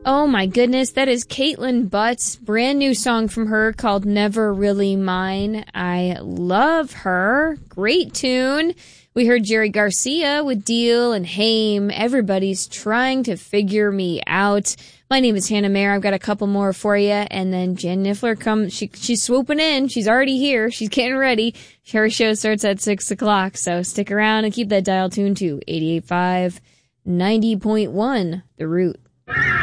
Oh my goodness, that is Caitlin Butts, brand new song from her called Never Really Mine. I love her. Great tune. We heard Jerry Garcia with Deal and Haim. Everybody's trying to figure me out. My name is Hannah Mayer. I've got a couple more for you. And then Jen Niffler comes. She's swooping in. She's already here. She's getting ready. Her show starts at 6 o'clock. So stick around and keep that dial tuned to 88.5, 90.1, The Root.